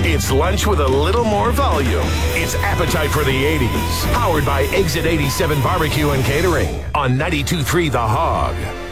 It's lunch with a little more volume. It's Appetite for the 80s. Powered by Exit 87 Barbecue and Catering on 92.3 The Hog.